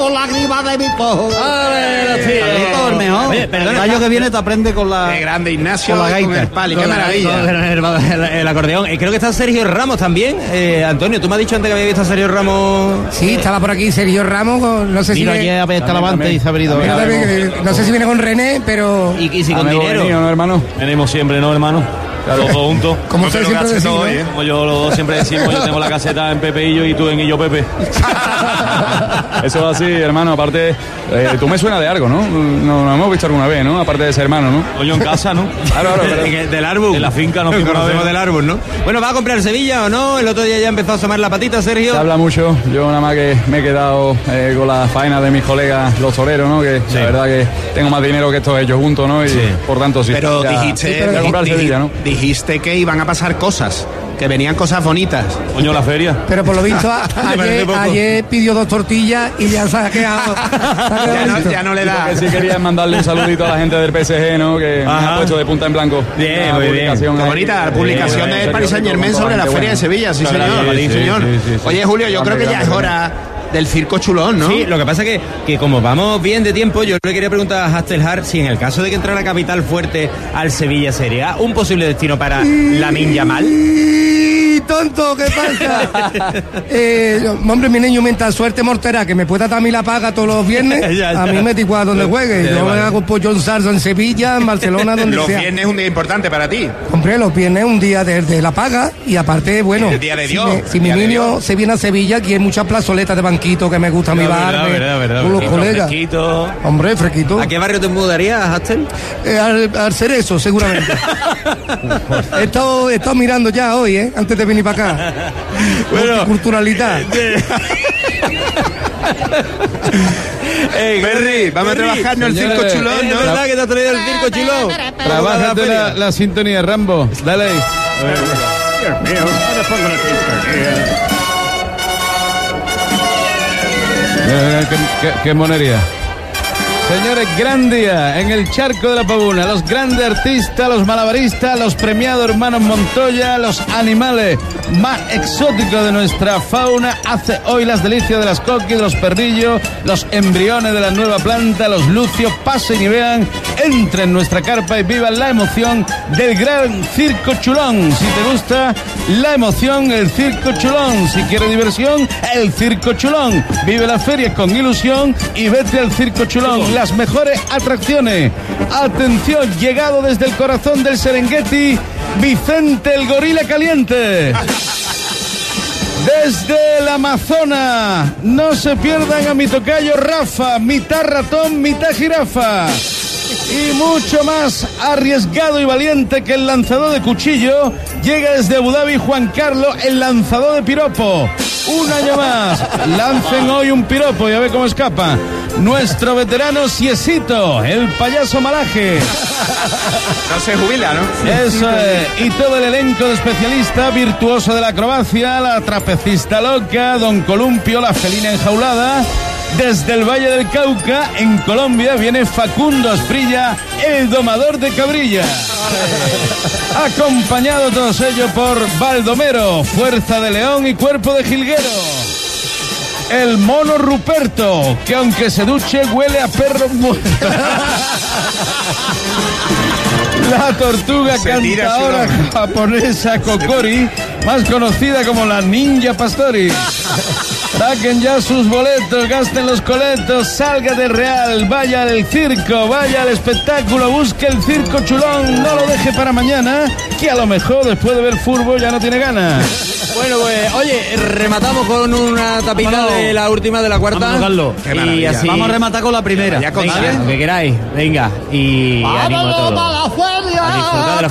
con lágrimas de mi ojo. Carlito, el mejor. Oye, perdona, el año que viene te aprende con la... Qué grande Ignacio con la gaita. con el pali, qué maravilla. el acordeón. Creo que está Sergio Ramos también. Antonio, tú me has dicho antes que había visto a Sergio Ramos. Sí, estaba por aquí Sergio Ramos, no sé si Vino ayer a ver Talavante y se ha venido. no sé si viene con René, pero Y si con dinero. ¿No, hermano? Venimos siempre, ¿no, hermano? Los dos juntos. como usted siempre decía, ¿no? Como yo los dos siempre decimos, yo tengo la caseta en Pepe Illo y tú en Illo Pepe. Eso es así, hermano. Aparte, tú me suena de algo, ¿no? Nos hemos visto alguna vez, ¿no? Aparte de ser hermano, ¿no? Coño, en casa, ¿no? Claro, pero... Del árbol. De la finca nos conocemos del árbol, ¿no? Bueno, ¿va a comprar Sevilla o no? El otro día ya empezó a asomar la patita, Sergio. Se habla mucho. Yo nada más que me he quedado con la faena de mis colegas, los toreros, ¿no? Que la verdad que tengo más dinero que estos ellos juntos, ¿no? Y por tanto, sí. Pero ya, voy a comprar Sevilla, ¿no? dijiste que iban a pasar cosas, que venían cosas bonitas. Coño, la feria. pero por lo visto ayer pidió 2 tortillas y ya se ha quedado. Ya no le da. Que sí quería mandarle un saludito a la gente del PSG, ¿no? Que me ha puesto de punta en blanco. Bien, muy bien. Qué bonita la publicación del Paris Saint-Germain sobre la feria de Sevilla, sí señor. Sí, señor. Oye, Julio, yo creo que ya es hora del circo chulón, ¿no? Sí, lo que pasa que como vamos bien de tiempo, yo le quería preguntar a Hastelhar si en el caso de que entrara Capital Fuerte al Sevilla sería un posible destino para Lamine Yamal. Tonto, ¿qué pasa? Hombre, mi niño, mientras suerte mortera que me pueda dar a mí la paga todos los viernes, a mí me da igual donde juegue. Yo me hago pollo en salsa en Sevilla, en Barcelona, donde Los sea. viernes es un día importante para ti. Hombre, los viernes es un día de la paga y aparte, bueno, El día de Dios. si mi niño se viene a Sevilla, aquí hay muchas plazoletas de banquito que me gusta mi bar con los colegas. Fresquito. Hombre, fresquito. ¿A qué barrio te mudarías, Hastel? Al Cerezo, seguramente. he estado mirando ya hoy, antes de venir para acá. Bueno, culturalidad. Berry, vamos a trabajarnos el circo chulón, Es ¿no? verdad que te has traído el circo chulón. Trabájate la sintonía, Rambo. Dale ahí. Qué monería. Señores, gran día en el Charco de la Pavuna. Los grandes artistas, los malabaristas, los premiados hermanos Montoya, los animales más exóticos de nuestra fauna. Hace hoy las delicias de las coquis, de los perrillos, los embriones de la nueva planta, los lucios. Pasen y vean, entren en nuestra carpa y vivan la emoción del gran circo chulón. Si te gusta la emoción, el circo chulón. Si quieres diversión, el circo chulón. Vive la feria con ilusión y vete al circo chulón. Las mejores atracciones. Atención, llegado desde el corazón del Serengeti, Vicente el Gorila Caliente. Desde el Amazonas, no se pierdan a mi tocayo Rafa, mitad ratón, mitad jirafa. Y mucho más arriesgado y valiente que el lanzador de cuchillo, llega desde Abu Dhabi Juan Carlos, el lanzador de piropo. Un año más, lancen hoy un piropo y a ver cómo escapa. Nuestro veterano Siesito, el payaso malaje. No se jubila, ¿no? Eso es. Y todo el elenco de especialistas, virtuoso de la acrobacia, la trapecista loca, Don Columpio, la felina enjaulada. Desde el Valle del Cauca, en Colombia, viene Facundo Asprilla, el domador de cabrilla. Acompañado todos ellos por Baldomero, fuerza de león y cuerpo de jilguero. El mono Ruperto, que aunque se duche huele a perro muerto. La tortuga cantadora japonesa Kokori, más conocida como la Ninja Pastori. Saquen ya sus boletos, gasten los coletos, salga de Real, vaya al circo, vaya al espectáculo, busque el circo chulón, no lo deje para mañana, que a lo mejor después de ver fútbol ya no tiene ganas. Bueno, pues, oye, rematamos con una tapita Vámonos. de la última de la cuarta. Vámonos, Carlos. Qué Y maravilla. así. Vamos a rematar con la primera. Ya con Venga, cien. lo que queráis, venga. Y ánimo a todos. ¡Vámonos para la feria! A disfrutar de la